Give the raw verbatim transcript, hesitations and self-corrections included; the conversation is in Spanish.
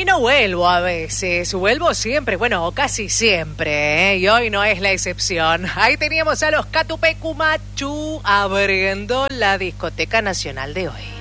no vuelvo a veces, vuelvo siempre, bueno, casi siempre, ¿eh? Y hoy no es la excepción. Ahí teníamos a los Catupecu Machu abriendo la discoteca nacional de hoy.